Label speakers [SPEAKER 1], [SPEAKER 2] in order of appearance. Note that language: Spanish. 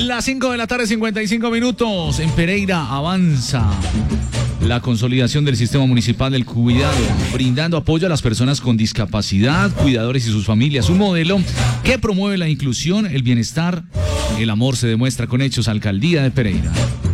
[SPEAKER 1] Las 5 de la tarde, 55 minutos. En Pereira avanza la consolidación del sistema municipal del cuidado, brindando apoyo a las personas con discapacidad, cuidadores y sus familias. Un modelo que promueve la inclusión, el bienestar, el amor se demuestra con hechos. Alcaldía de Pereira.